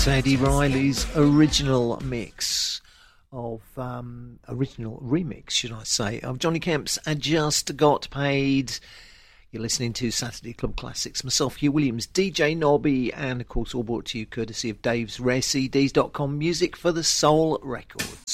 Teddy Riley's original mix of original remix, should I say, of Johnny Kemp's "I Just Got Paid." You're listening to Saturday Club Classics. Myself, Hugh Williams, DJ Nobby, and of course all brought to you courtesy of Dave's RareCDs.com, music for the soul records.